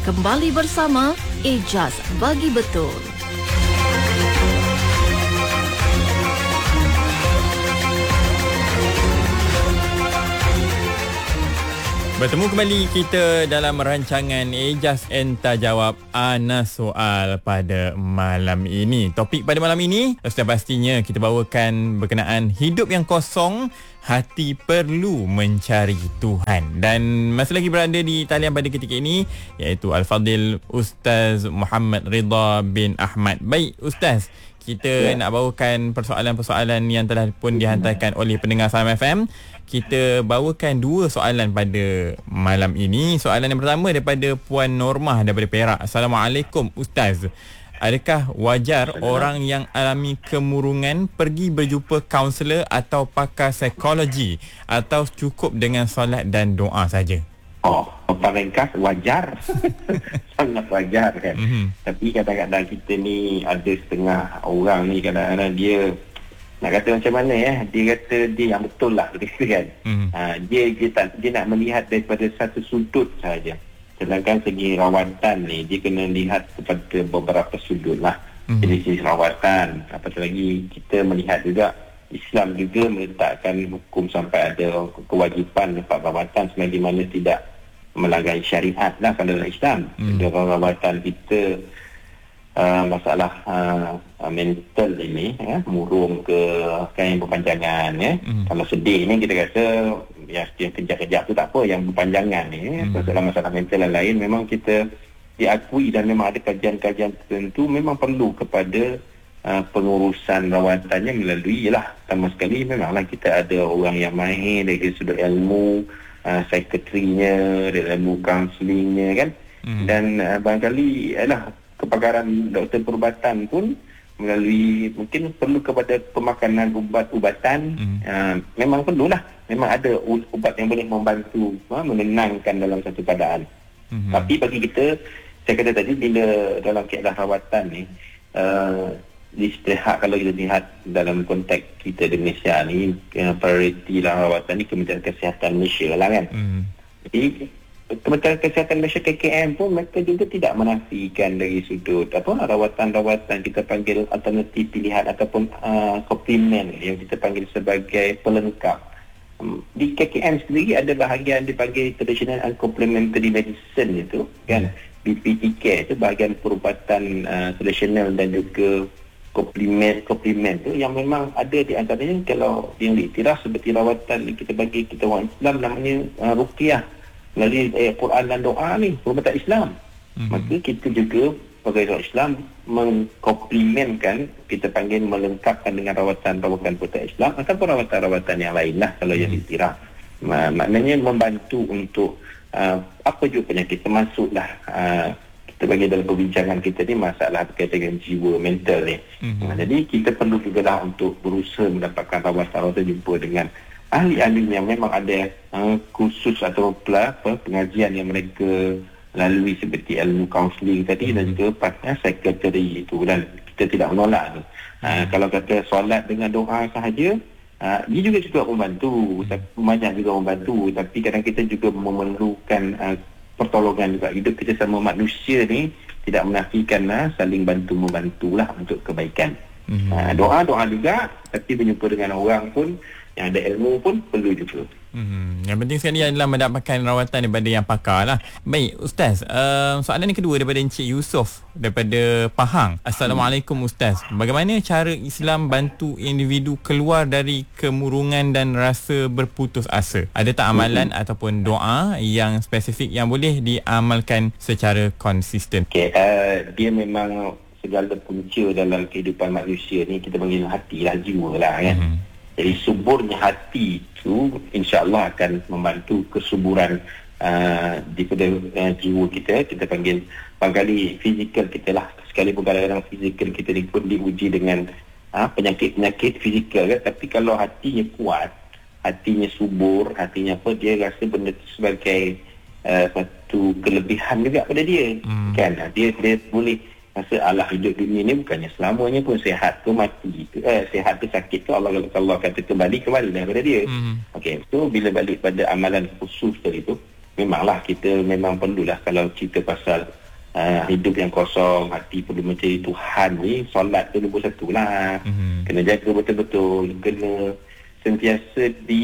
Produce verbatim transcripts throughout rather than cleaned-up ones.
Kembali bersama Ijaz Bagi Betul. Bertemu kembali kita dalam rancangan Ijaz Entah Jawab Ana Soal pada malam ini. Topik pada malam ini sudah pastinya kita bawakan berkenaan hidup yang kosong, hati perlu mencari Tuhan. Dan masih lagi berada di talian pada ketika ini iaitu Al-Fadil Ustaz Muhammad Ridha bin Ahmad. Baik Ustaz, kita ya. nak bawakan persoalan-persoalan yang telah pun dihantarkan oleh pendengar Salam F M. Kita bawakan dua soalan pada malam ini. Soalan yang pertama daripada Puan Normah daripada Perak. Assalamualaikum Ustaz. Adakah wajar orang yang alami kemurungan pergi berjumpa kaunselor atau pakar psikologi, atau cukup dengan solat dan doa saja? Oh, paling ringkas wajar. Sangat wajar kan. Mm-hmm. Tapi kadang-kadang kita ni ada setengah orang ni kadang-kadang dia nak kata macam mana ya, dia kata dia yang betul lah kan. Mm-hmm. Ha, dia, dia, tak, dia nak melihat daripada satu sudut sahaja. Sedangkan segi rawatan ni dia kena lihat kepada beberapa sudut lah. Mm-hmm. Jadi segi rawatan, apatah lagi kita melihat juga Islam juga meletakkan hukum sampai ada kewajipan dapat rawatan selagi mana tidak melanggar syariat lah kalau dalam Islam. Mm. Dalam rawatan kita uh, masalah uh, mental ini ya, murung ke kan yang berpanjangan ya. Mm. Kalau sedih ni kita rasa ya yang kejap-kejap tu tak apa, yang berpanjangan ni mm. masalah-masalah mental yang lain memang kita diakui dan memang ada kajian-kajian tertentu memang perlu kepada Uh, pengurusan rawatannya melalui lah. Sama sekali memanglah kita ada orang yang mahir dari sudut ilmu uh, psikiatrinya, dari ilmu counselingnya kan. Hmm. Dan uh, barangkali adalah kepakaran doktor perubatan pun melalui mungkin perlu kepada pemakanan ubat-ubatan. Hmm. Uh, memang perlulah. Memang ada ubat yang boleh membantu uh, menenangkan dalam satu keadaan. Hmm. Tapi bagi kita, saya kata tadi bila dalam keadaan rawatan ni uh, istihad, kalau kita lihat dalam konteks kita di Malaysia ni, prioriti lah rawatan ni Kementerian Kesihatan Malaysia lah kan. Mm. Jadi Kementerian Kesihatan Malaysia K K M pun mereka juga tidak menafikan dari sudut apa rawatan-rawatan kita panggil alternatif pilihan ataupun uh, komplement yang kita panggil sebagai pelengkap. Um, di K K M sendiri ada bahagian dipanggil traditional and complementary medicine itu kan. Mm. B P T K itu bahagian perubatan uh, tradisional dan juga komplimen-komplimen tu yang memang ada di antaranya kalau yang diiktiraf seperti rawatan kita bagi kita orang Islam namanya uh, ruqyah melalui ayat Quran dan doa ni perubatan Islam. Mm-hmm. Maka kita juga sebagai orang Islam mengkomplimenkan, kita panggil melengkapkan dengan rawatan-rawatan perubatan Islam ataupun rawatan-rawatan yang lain lah kalau mm-hmm. yang diiktiraf. Ma- maknanya membantu untuk uh, apa juga penyakit termasuklah uh, kita bagi dalam perbincangan kita ni masalah berkaitan dengan jiwa mental ni. Mm-hmm. Nah, jadi kita perlu juga lah untuk berusaha mendapatkan rawatan-rawatan jumpa dengan ahli-ahli yang memang ada uh, khusus atau apa, pengajian yang mereka lalui seperti ilmu kaunseling tadi mm-hmm. dan juga partner psikiatri itu, dan kita tidak menolak tu. Mm-hmm. Uh, kalau kata solat dengan doa sahaja, uh, dia juga juga membantu, mm-hmm. banyak juga membantu, tapi kadang kita juga memerlukan uh, pertolongan juga. Hidup kita sama manusia ni tidak menafikan lah, saling bantu-membantulah untuk kebaikan. Mm-hmm. Ha, doa-doa juga, tapi berjumpa dengan orang pun yang ada ilmu pun perlu juga. Hmm, yang penting sekali adalah mendapatkan rawatan daripada yang pakar lah. Baik Ustaz, uh, soalan yang kedua daripada Encik Yusof daripada Pahang. Assalamualaikum Ustaz, bagaimana cara Islam bantu individu keluar dari kemurungan dan rasa berputus asa? Ada tak amalan hmm. ataupun doa yang spesifik yang boleh diamalkan secara konsisten? Okay, uh, dia memang segala punca dalam kehidupan manusia ni kita panggil hati lah, jiwa lah kan. Hmm. Jadi suburnya hati itu insya-Allah akan membantu kesuburan uh, di pada uh, jiwa kita. Kita panggil barangkali fizikal kita lah. Sekalipun kadang-kadang fizikal kita ni pun diuji dengan uh, penyakit-penyakit fizikal kan. Tapi kalau hatinya kuat, hatinya subur, hatinya apa, dia rasa benda itu sebagai uh, satu kelebihan juga pada dia. Hmm. Kan? Dia, dia boleh rasa Allah hidup dunia ni bukannya selamanya pun, sihat ke mati ke, eh, sihat ke sakit ke, Allah Allah kata kembali kembali daripada dia. Mm-hmm. Okey, so bila balik pada amalan khusus tadi tu, memanglah kita memang perlulah kalau cerita pasal uh, hidup yang kosong, hati perlu mencari Tuhan ni, solat tu nombor satu lah. Mm-hmm. Kena jaga betul-betul, kena sentiasa di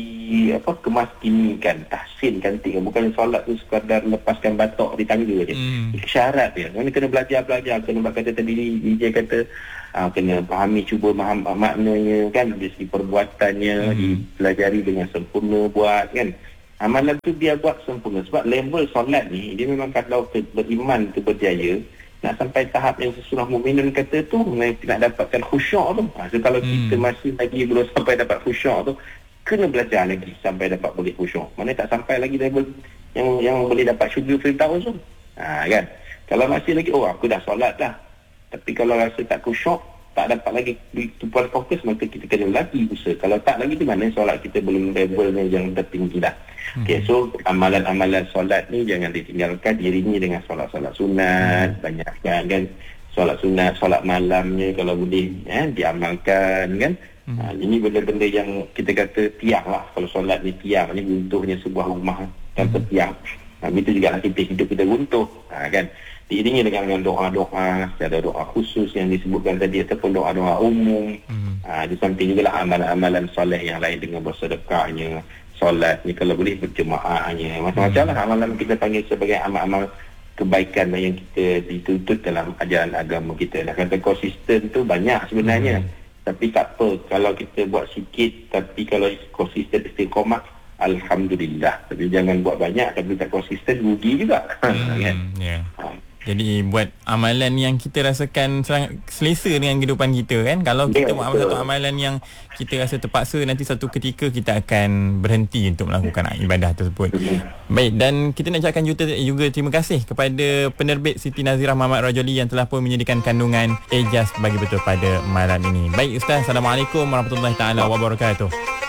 apa kemaskinikan, tahsin, cantik. Bukan solat tu sekadar lepaskan batok di tangga je. Mm. Syarat dia. Mana kena belajar-belajar, kena berkata tadi dia kata uh, kena fahami, cuba faham maknanya kan, dari segi perbuatannya, mm. dipelajari dengan sempurna buat kan. Amalan tu dia buat sempurna. Sebab level solat ni dia memang kalau beriman tu berjaya, nak sampai tahap yang surah Mukminun kata tu, nak dapatkan khusyuk tu. Ha, so kalau hmm. kita masih lagi belum sampai dapat khusyuk tu, kena belajar lagi sampai dapat boleh khusyuk. Mana tak sampai lagi level yang yang boleh dapat syurga Firdaus tu. Ha, kan? Kalau masih lagi, oh aku dah solat dah, tapi kalau rasa tak khusyuk, tak dapat lagi tumpuan fokus, maka kita kena lagi usaha. Kalau tak lagi, di mana solat kita belum levelnya yang tertinggi dah. Hmm. Okay, so amalan-amalan solat ni jangan ditinggalkan, diiringi dengan solat-solat sunat, hmm. banyakkan kan, solat sunat, solat malamnya kalau boleh eh, diamalkan kan. Hmm. Ha, ini benda-benda yang kita kata tiang lah. Kalau solat ni tiang ni, runtuhnya sebuah rumah tanpa hmm. tiang. Ha, itu juga lah kita hidup kita runtuh, ha, kan. Diiringi dengan, dengan doa-doa, ada doa khusus yang disebutkan tadi ataupun doa-doa umum. Hmm. Ha, di samping juga lah amalan-amalan soleh yang lain dengan bersedekahnya, solat ni kalau boleh berjemaahnya, macam-macam lah amalan kita panggil sebagai amal-amal kebaikan yang kita dituntut dalam ajaran agama kita. Nak kata konsisten tu banyak sebenarnya, hmm. tapi tak apa kalau kita buat sikit, tapi kalau konsisten istiqomah, alhamdulillah. Tapi jangan buat banyak tapi tak konsisten, rugi juga. Hmm, kan? Yeah. Ha. Jadi buat amalan yang kita rasakan sangat selesa dengan kehidupan kita kan. Kalau kita yeah, buat betul. satu amalan yang kita rasa terpaksa, nanti satu ketika kita akan berhenti untuk melakukan ibadah tersebut. Mm-hmm. Baik, dan kita nak ucapkan juga, juga terima kasih kepada penerbit Siti Nazirah Muhammad Rajoli yang telah pun menyediakan kandungan Ejaz Bagi Betul pada malam ini. Baik Ustaz, Assalamualaikum warahmatullahi taala wabarakatuh.